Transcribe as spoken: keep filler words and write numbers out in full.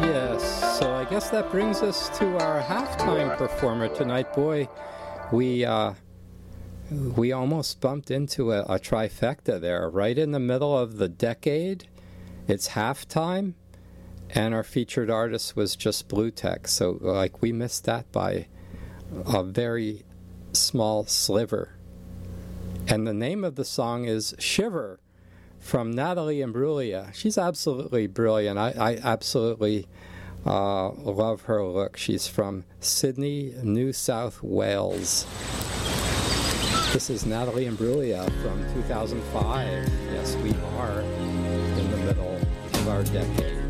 Yes, so I guess that brings us to our halftime performer tonight. Boy, we uh, we almost bumped into a, a trifecta there. Right in the middle of the decade, it's halftime, and our featured artist was just Bluetex. So, like, we missed that by a very small sliver. And the name of the song is Shiver from Natalie Imbruglia. She's absolutely brilliant. I, I absolutely uh, love her look. She's from Sydney, New South Wales. This is Natalie Imbruglia from two thousand five. Yes, we are in the middle of our decade.